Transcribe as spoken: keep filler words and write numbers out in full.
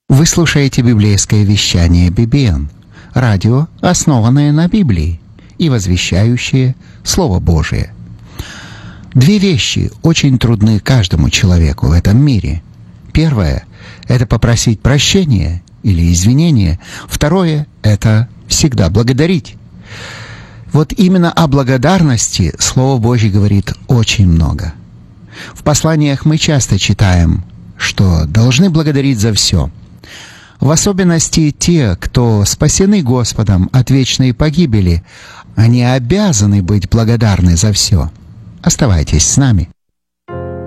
Вы слушаете библейское вещание би би эн, радио, основанное на Библии и возвещающее Слово Божие. Две вещи очень трудны каждому человеку в этом мире. Первое — это попросить прощения или извинения. Второе — это всегда благодарить. Вот именно о благодарности Слово Божье говорит очень много. В посланиях мы часто читаем, что должны благодарить за все. В особенности те, кто спасены Господом от вечной погибели, они обязаны быть благодарны за все. Оставайтесь с нами.